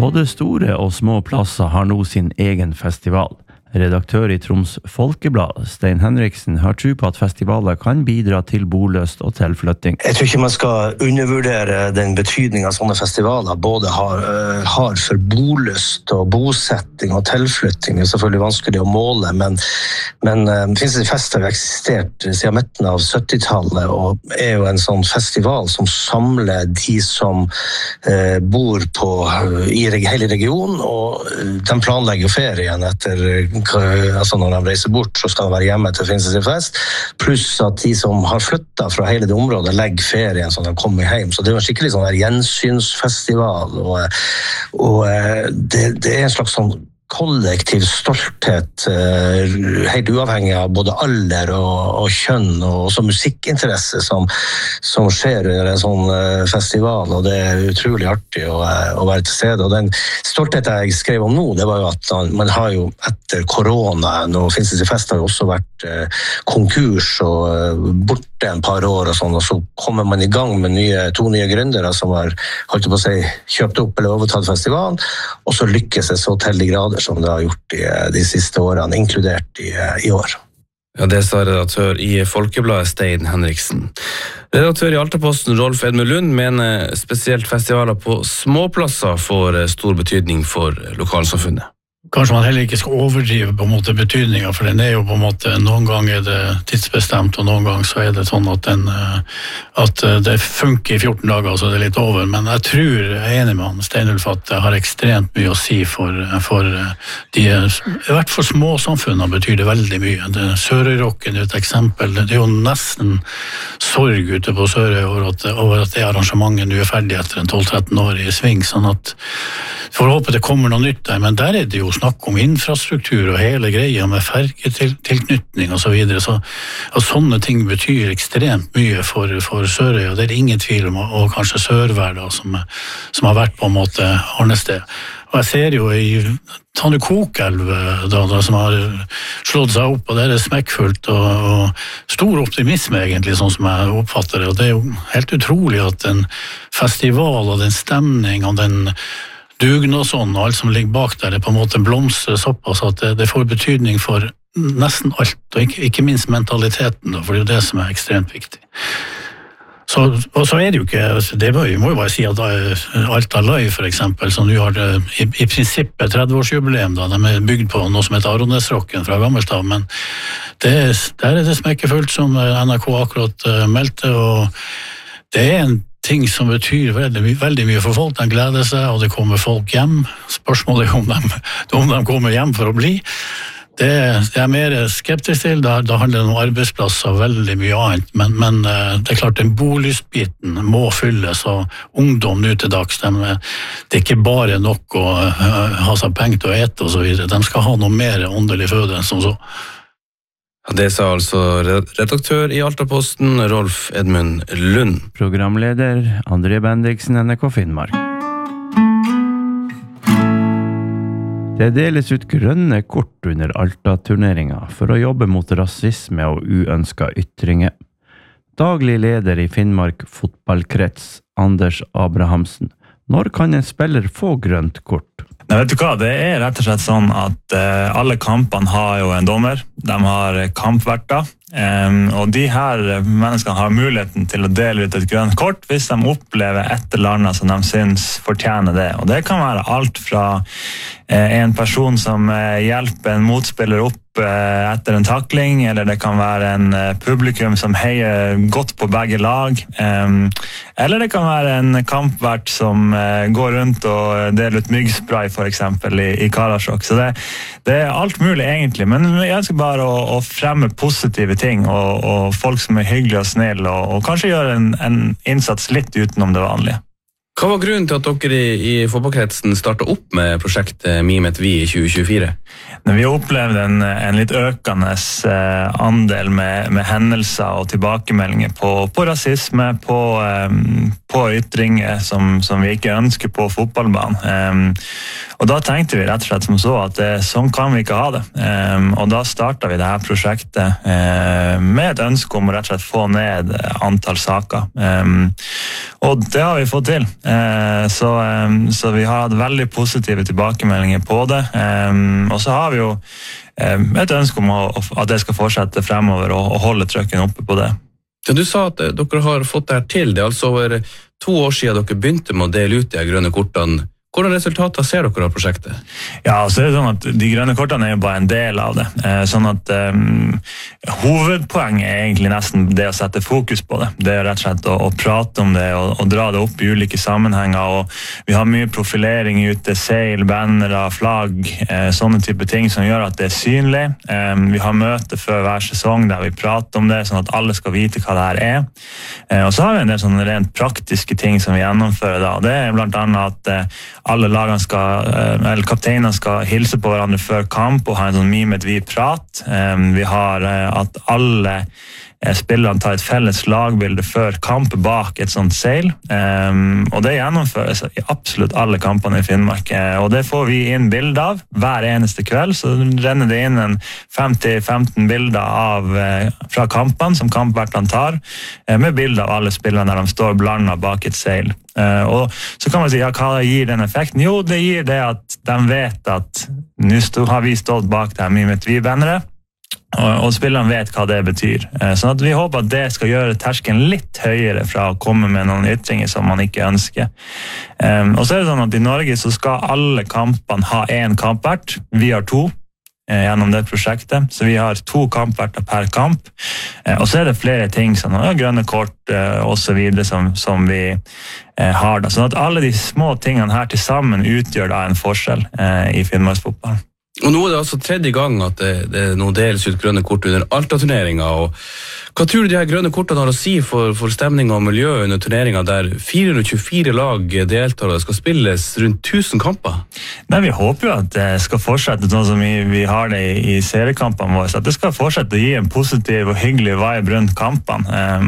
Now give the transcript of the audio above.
Både store og små plasser har nå sin egen festival. Redaktør i Troms Folkeblad, Stein Henriksen, har tro på at festivaler kan bidra til bolyst og tilflytting. Jeg tror ikke man skal undervurdere den betydningen sånne festivaler både har for bolyst og bosetting og tilflytting. Det er selvfølgelig vanskelig å måle, men Finnsnes Fest har eksistert siden midten av 70-tallet og er jo en sånn festival som samler de som bor i hele regionen, og de planlegger ferien etter når de reiser bort, så skal de være hjemme til Finnsnes Fest, pluss at de som har flyttet fra hele det området legger ferien så de kommer hjem. Så det er jo en skikkelig sånn der gjensynsfestival, og det er en slags sånn kollektiv stolthet, helt uavhengig av både alder og kjønn og også musikkinteresse som skjer under en sånn festival, og det er utrolig artig å være til stede. Og den stoltheten jeg skrev om nå, det var jo at man har jo etter koronaen, og Finnsnes Fest har jo også vært konkurs og borte en par år og sånn, og så kommer man i gang med to nye gründere som har holdt på å si kjøpt opp eller overtatt festivalen, og så lykkes det så til de grader som det har gjort de siste årene, inkludert i år. Ja, det sa redaktør i Folkebladet Stein Henriksen. Redaktør i Altaposten Rolf Edmund Lund mener spesielt festivaler på småplasser får stor betydning for lokalsamfunnet. Kanskje man heller ikke skal overdrive på en måte betydningen, for den er jo på en måte, noen ganger er det tidsbestemt, og noen ganger så er det sånn at det funker i 14 dager, så det er litt over. Men jeg tror, jeg er enig med han, Steinulf, at det har ekstremt mye å si for de, i hvert fall småsamfunnene betyr det veldig mye. Sørøyrocken er et eksempel, det er jo nesten sorg ute på Sørøy over at det arrangementet nå er ferdig etter en 12-13 år i sving, sånn at for å håpe det kommer noe nytt der, men der er det jo snakk om infrastruktur og hele greia med fergetilknytning og så videre, så sånne ting betyr ekstremt mye for Sørøy, og det er ingen tvil om, og kanskje Sørvær da, som har vært på en måte arnested. Og jeg ser jo i Tanne Kokelv da, som har slått seg opp, og det er smekkfullt og stor optimisme egentlig, sånn som jeg oppfatter det, og det er jo helt utrolig at en festival og den stemning og den dugnadsånd og sånn, og alt som ligger bak der, det på en måte blomstrer såpass at det får betydning for nesten alt, og ikke minst mentaliteten, da, for det er jo det som er ekstremt viktig. Og så er det jo ikke, det må jo bare si at Alta Live for eksempel, som nå har i prinsippet 30-årsjubileum, da, de er bygd på noe som heter Aronesrocken fra gammelt av, men der er det smekkefullt som NRK akkurat meldte, og det er en ting som betyr veldig mye for folk. De gleder seg, og det kommer folk hjem. Spørsmålet er om de kommer hjem for å bli. Det er mer skeptisk til. Da handler det om arbeidsplasser og veldig mye annet. Men det er klart, den bolystbiten må fylles, og ungdom nå til dags, det er ikke bare nok å ha seg penger til å ete og så videre. De skal ha noe mer åndelig føde enn som så. Det sa altså redaktør i Altaposten, Rolf Edmund Lund. Programleder André Bendiksen, NRK Finnmark. Det deles ut grønne kort under Alta-turneringen for å jobbe mot rasisme og uønsket ytringer. Daglig leder i Finnmark fotballkrets, Anders Abrahamsen. Når kan en spiller få grønt kort? Nei, vet du hva? Det er rett og slett sånn at alle kampene har jo en dommer. De har kampverter. Og de her menneskene har muligheten til å dele ut et grønt kort hvis de opplever et eller annet som de synes fortjener det. Og det kan være alt fra en person som hjelper en motspiller opp etter en takling, eller det kan være en publikum som heier godt på begge lag, eller det kan være en kampvert som går rundt og deler ut myggspray for eksempel i Karasjok. Så det er alt mulig egentlig, men jeg ønsker bare å fremme positive ting, og folk som er hyggelige og snille, og kanskje gjøre en innsats litt utenom det vanlige. Hva var grunnen til at dere i fotballkretsen startet opp med prosjektet Mimet Vi i 2024? Vi opplevde en litt økende andel med hendelser og tilbakemeldinger på rasisme, på ytringer som vi ikke ønsker på fotballbanen. Og da tenkte vi rett og slett som så at sånn kan vi ikke ha det. Og da startet vi dette prosjektet med et ønske om å rett og slett få ned antall saker. Og det har vi fått til. Så vi har hatt veldig positive tilbakemeldinger på det. Og så har vi jo et ønske om at det skal fortsette fremover og holde trøkken oppe på det. Ja, du sa at dere har fått det her til. Det altså over 2 år siden dere begynte med å dele ut de grønne kortene. Hvordan resultater ser dere av prosjektet? Ja, så er det sånn at de grønne kortene er jo bare en del av det. Sånn at hovedpoenget er egentlig nesten det å sette fokus på det. Det er rett og slett å prate om det og dra det opp i ulike sammenhenger. Og vi har mye profilering ute, seil, bannere, flagg, sånne type ting som gjør at det er synlig. Vi har møte før hver sesong der vi prater om det, sånn at alle skal vite hva det her er. Og så har vi en del sånne rent praktiske ting som vi gjennomfører da. Det er blant annet at alle lagene eller kapteinene skal hilse på hverandre før kamp og ha en sånn mimet vi prat. Vi har at alle spillerne tar et felles lagbilde før kamp bak et sånt seil. Og det gjennomføres i absolutt alle kampene i Finnmark. Og det får vi inn bilder av hver eneste kveld, så renner det inn 5-15 bilder fra kampene som kampvertene tar, med bilder av alle spillerne der de står blandet bak et seil. Og så kan man si, ja, hva gir den effekten? Jo, det gir det at de vet at nå har vi stått bak det her mimet vi-bannere, og spillerne vet hva det betyr. Sånn at vi håper at det skal gjøre terskelen litt høyere fra å komme med noen ytringer som man ikke ønsker. Og så er det sånn at i Norge så skal alle kampene ha en kampvert. Vi har 2 gjennom det prosjektet, så vi har 2 kampverter per kamp. Og så er det flere ting, som grønne kort og så videre som vi har da. Sånn at alle de små tingene her til sammen utgjør da en forskjell i Finnmarksfotballen. Og nå er det altså 3. gang at det nå deles ut grønne kort under Alta-turneringen, og hva tror du de her grønne kortene har å si for stemning og miljø under turneringen der 424 lag deltar og det skal spilles rundt 1000 kamper? Nei, vi håper jo at det skal fortsette sånn som vi har det i seriekampene våre, så at det skal fortsette å gi en positiv og hyggelig vibe rundt kampene.